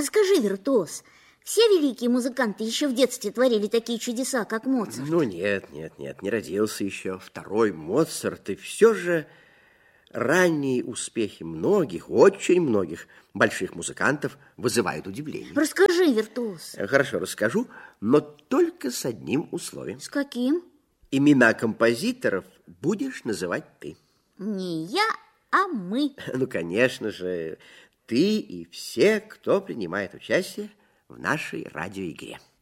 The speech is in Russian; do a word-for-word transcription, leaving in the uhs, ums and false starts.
скажи, виртуоз, все великие музыканты еще в детстве творили такие чудеса, как Моцарт? Ну, нет, нет, нет, не родился еще второй Моцарт, и все же ранние успехи многих, очень многих больших музыкантов вызывают удивление. Расскажи, виртуоз. Хорошо, расскажу, но только с одним условием. С каким? Имена композиторов будешь называть ты. Не я, а мы. Ну, конечно же, ты и все, кто принимает участие в нашей радиоигре.